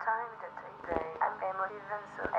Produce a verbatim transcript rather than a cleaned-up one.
time that I play. I'm emotive and so